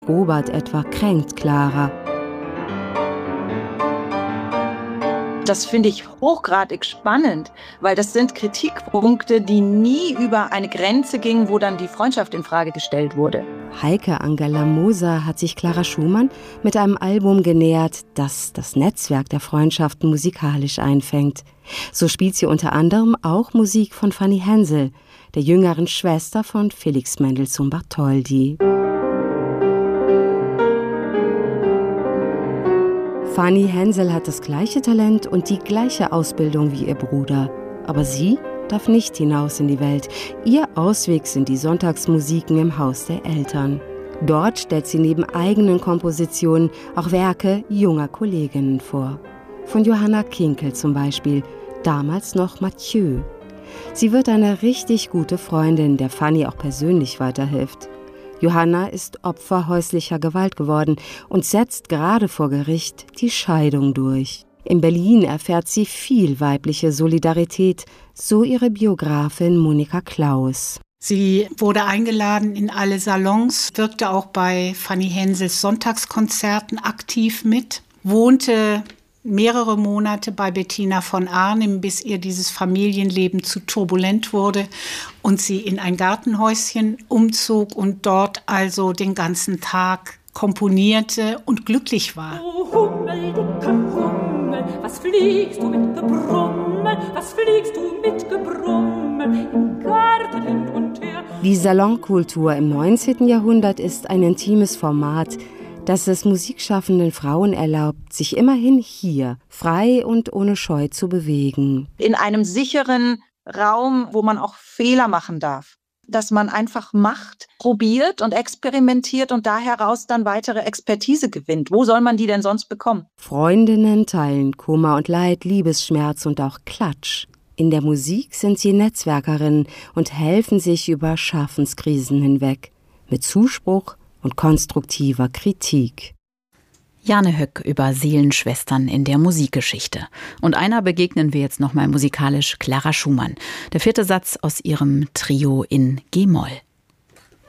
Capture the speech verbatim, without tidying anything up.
Robert etwa kränkt Clara. Das finde ich hochgradig spannend, weil das sind Kritikpunkte, die nie über eine Grenze gingen, wo dann die Freundschaft in Frage gestellt wurde. Heike Angela Moser hat sich Clara Schumann mit einem Album genähert, das das Netzwerk der Freundschaften musikalisch einfängt. So spielt sie unter anderem auch Musik von Fanny Hensel, der jüngeren Schwester von Felix Mendelssohn Bartholdy. Fanny Hensel hat das gleiche Talent und die gleiche Ausbildung wie ihr Bruder. Aber sie darf nicht hinaus in die Welt. Ihr Ausweg sind die Sonntagsmusiken im Haus der Eltern. Dort stellt sie neben eigenen Kompositionen auch Werke junger Kolleginnen vor. Von Johanna Kinkel zum Beispiel, damals noch Mathieu. Sie wird eine richtig gute Freundin, der Fanny auch persönlich weiterhilft. Johanna ist Opfer häuslicher Gewalt geworden und setzt gerade vor Gericht die Scheidung durch. In Berlin erfährt sie viel weibliche Solidarität, so ihre Biografin Monika Klaus. Sie wurde eingeladen in alle Salons, wirkte auch bei Fanny Hensels Sonntagskonzerten aktiv mit, wohnte mehrere Monate bei Bettina von Arnim, bis ihr dieses Familienleben zu turbulent wurde und sie in ein Gartenhäuschen umzog und dort also den ganzen Tag komponierte und glücklich war. Oh Hummel, dicker Hummel, was fliegst du mit Gebrummel, was fliegst du mit Gebrummel, im Garten hin und her. Die Salonkultur im neunzehnten Jahrhundert ist ein intimes Format, das es musikschaffenden Frauen erlaubt, sich immerhin hier frei und ohne Scheu zu bewegen. In einem sicheren Raum, wo man auch Fehler machen darf. Dass man einfach macht, probiert und experimentiert und da heraus dann weitere Expertise gewinnt. Wo soll man die denn sonst bekommen? Freundinnen teilen Kummer und Leid, Liebesschmerz und auch Klatsch. In der Musik sind sie Netzwerkerinnen und helfen sich über Schaffenskrisen hinweg. Mit Zuspruch und konstruktiver Kritik. Jane Höck über Seelenschwestern in der Musikgeschichte. Und einer begegnen wir jetzt nochmal musikalisch, Clara Schumann. Der vierte Satz aus ihrem Trio in G-Moll.